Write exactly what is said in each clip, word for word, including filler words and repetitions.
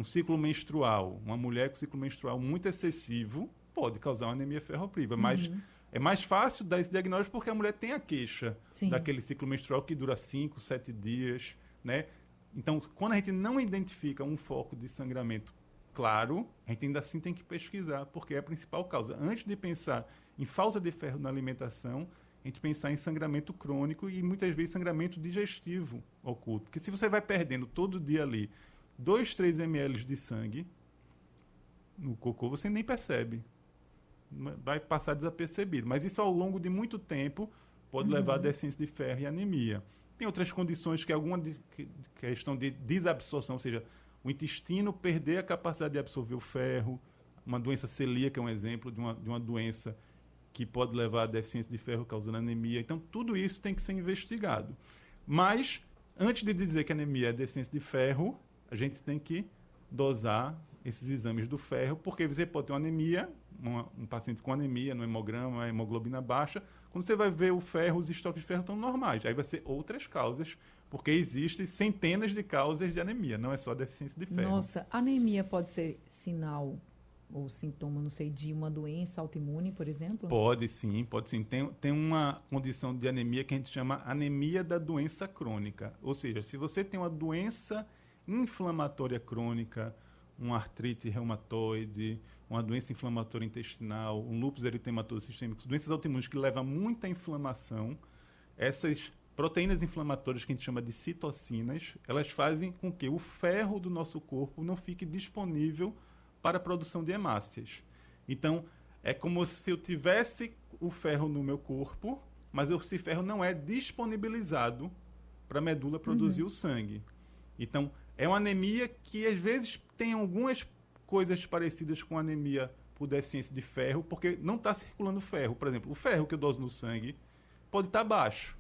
um ciclo menstrual, uma mulher com ciclo menstrual muito excessivo, pode causar uma anemia ferropriva, Uhum. mas é mais fácil dar esse diagnóstico porque a mulher tem a queixa Sim. daquele ciclo menstrual que dura cinco, sete dias, né? Então, quando a gente não identifica um foco de sangramento claro, a gente ainda assim tem que pesquisar, porque é a principal causa. Antes de pensar em falta de ferro na alimentação, a gente pensar em sangramento crônico e muitas vezes sangramento digestivo oculto. Porque se você vai perdendo todo dia ali dois, três mililitros de sangue no cocô, você nem percebe. Vai passar desapercebido. Mas isso ao longo de muito tempo pode Uhum. levar a deficiência de ferro e anemia. Tem outras condições que é alguma de, que, questão de desabsorção, ou seja, o intestino perder a capacidade de absorver o ferro, uma doença celíaca é um exemplo de uma, de uma doença que pode levar a deficiência de ferro causando anemia. Então, tudo isso tem que ser investigado. Mas, antes de dizer que anemia é deficiência de ferro, a gente tem que dosar esses exames do ferro, porque você pode ter uma anemia, uma, um paciente com anemia no hemograma, hemoglobina baixa, quando você vai ver o ferro, os estoques de ferro estão normais. Aí vai ser outras causas, porque existem centenas de causas de anemia, não é só deficiência de ferro. Nossa, anemia pode ser sinal ou sintoma, não sei, de uma doença autoimune, por exemplo? Pode sim, pode sim. Tem, tem uma condição de anemia que a gente chama anemia da doença crônica. Ou seja, se você tem uma doença inflamatória crônica, uma artrite reumatoide, uma doença inflamatória intestinal, um lúpus eritematoso sistêmico, doenças autoimunes que levam a muita inflamação, essas proteínas inflamatórias que a gente chama de citocinas, elas fazem com que o ferro do nosso corpo não fique disponível para a produção de hemácias. Então, é como se eu tivesse o ferro no meu corpo, mas esse ferro não é disponibilizado para a medula produzir uhum. o sangue. Então, é uma anemia que às vezes tem algumas coisas parecidas com anemia por deficiência de ferro, porque não está circulando ferro. Por exemplo, o ferro que eu doso no sangue pode estar baixo.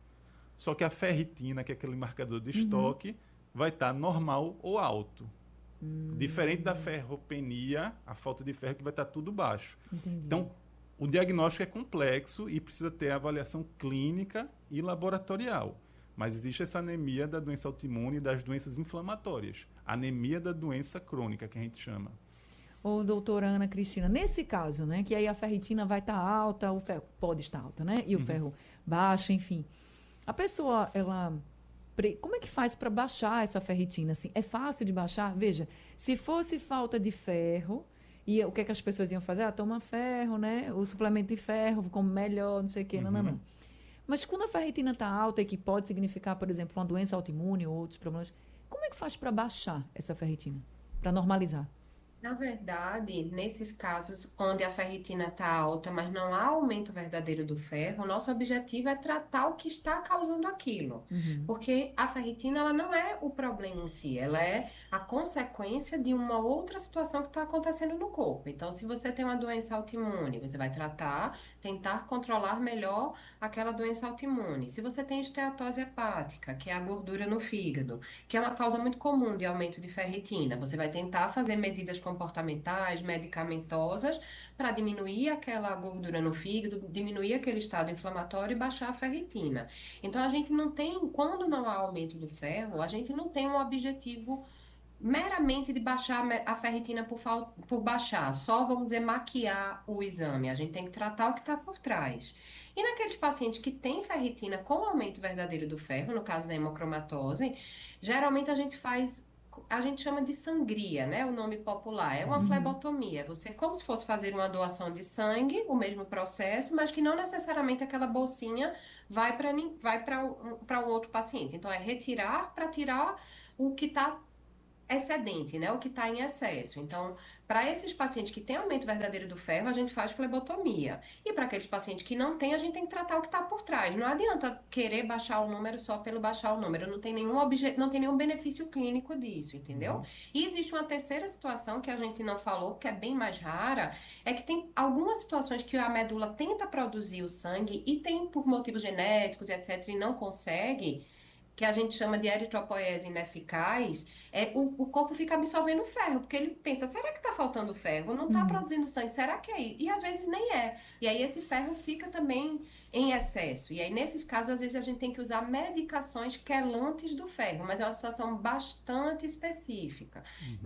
Só que a ferritina, que é aquele marcador de estoque, uhum. vai estar normal ou alto. Hum. Diferente da ferropenia, a falta de ferro que vai estar tudo baixo. Entendi. Então, o diagnóstico é complexo e precisa ter avaliação clínica e laboratorial. Mas existe essa anemia da doença autoimune e das doenças inflamatórias. Anemia da doença crônica, que a gente chama. Ô, doutora Ana Cristina, nesse caso, né, que aí a ferritina vai estar alta, o ferro pode estar alta, né, e o uhum. ferro baixo, enfim. A pessoa, ela... Como é que faz para baixar essa ferritina? Assim, é fácil de baixar? Veja, se fosse falta de ferro, e o que é que as pessoas iam fazer? Ah, toma ferro, né? O suplemento de ferro, como melhor, não sei o quê, uhum. não, não, não. Mas quando a ferritina está alta, e que pode significar, por exemplo, uma doença autoimune ou outros problemas, como é que faz para baixar essa ferritina? Para normalizar? Na verdade, nesses casos onde a ferritina está alta, mas não há aumento verdadeiro do ferro, o nosso objetivo é tratar o que está causando aquilo. Uhum. Porque a ferritina ela não é o problema em si, ela é a consequência de uma outra situação que está acontecendo no corpo. Então, se você tem uma doença autoimune, você vai tratar, tentar controlar melhor aquela doença autoimune. Se você tem esteatose hepática, que é a gordura no fígado, que é uma causa muito comum de aumento de ferritina, você vai tentar fazer medidas comportamentais, medicamentosas, para diminuir aquela gordura no fígado, diminuir aquele estado inflamatório e baixar a ferritina. Então, a gente não tem, quando não há aumento do ferro, a gente não tem um objetivo meramente de baixar a ferritina por, por baixar, só, vamos dizer, maquiar o exame. A gente tem que tratar o que está por trás. E naqueles pacientes que têm ferritina com aumento verdadeiro do ferro, no caso da hemocromatose, geralmente a gente faz... A gente chama de sangria, né? O nome popular. É uma uhum. flebotomia. Você, como se fosse fazer uma doação de sangue, o mesmo processo, mas que não necessariamente aquela bolsinha vai para vai para um, para um outro paciente. Então, é retirar para tirar o que está excedente, né? O que está em excesso. Então, para esses pacientes que têm aumento verdadeiro do ferro, a gente faz flebotomia. E para aqueles pacientes que não têm, a gente tem que tratar o que está por trás. Não adianta querer baixar o número só pelo baixar o número. Não tem nenhum, obje... não tem nenhum benefício clínico disso, entendeu? Uhum. E existe uma terceira situação que a gente não falou, que é bem mais rara, é que tem algumas situações que a medula tenta produzir o sangue e tem por motivos genéticos, etcétera, e não consegue, que a gente chama de eritropoiese ineficaz, é, o, o corpo fica absorvendo ferro, porque ele pensa, será que está faltando ferro? Não está uhum. produzindo sangue, será que é isso? E às vezes nem é. E aí esse ferro fica também em excesso. E aí nesses casos, às vezes a gente tem que usar medicações quelantes do ferro, mas é uma situação bastante específica. Uhum.